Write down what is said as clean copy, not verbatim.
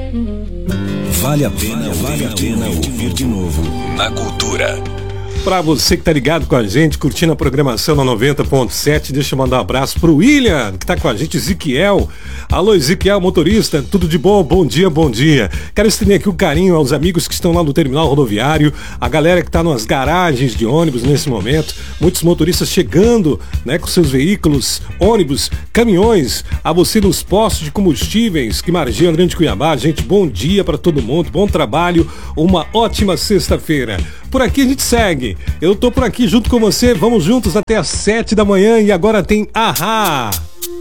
Vale a pena ouvir de novo na Cultura. Pra você que tá ligado com a gente, curtindo a programação na 90.7, deixa eu mandar um abraço pro William, que tá com a gente, Ezequiel. Alô, Ezequiel, motorista, tudo de bom? Bom dia, bom dia. Quero estender aqui o carinho aos amigos que estão lá no terminal rodoviário, a galera que tá nas garagens de ônibus nesse momento, muitos motoristas chegando, né, com seus veículos, ônibus, caminhões, a você nos postos de combustíveis que margeiam a Grande Cuiabá. Gente, bom dia pra todo mundo, bom trabalho, uma ótima sexta-feira. Por aqui a gente segue. Eu tô por aqui junto com você. Vamos juntos até às 7 da manhã e agora tem Ahá.